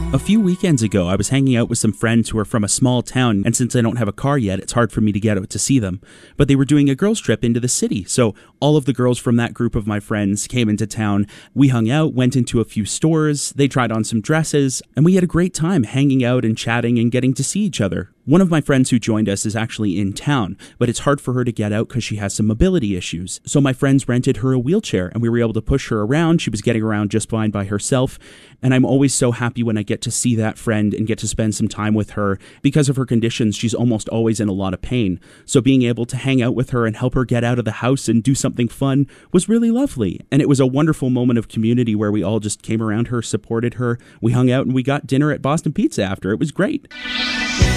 A few weekends ago, I was hanging out with some friends who are from a small town, and since I don't have a car yet, it's hard for me to get out to see them. But they were doing a girls' trip into the city, so all of the girls from that group of my friends came into town. We hung out, went into a few stores, they tried on some dresses, and we had a great time hanging out and chatting and getting to see each other. One of my friends who joined us is actually in town, but it's hard for her to get out because she has some mobility issues. So my friends rented her a wheelchair, and we were able to push her around. She was getting around just fine by herself, and I'm always so happy when I get to see that friend and get to spend some time with her. Because of her conditions, she's almost always in a lot of pain. So being able to hang out with her and help her get out of the house and do something fun was really lovely. And it was a wonderful moment of community where we all just came around her, supported her. We hung out and we got dinner at Boston Pizza after. It was great.